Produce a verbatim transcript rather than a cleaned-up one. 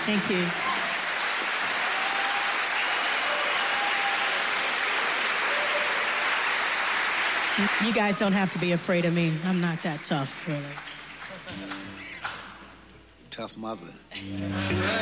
Thank you. You guys don't have to be afraid of me. I'm not that tough, really. Tough mother.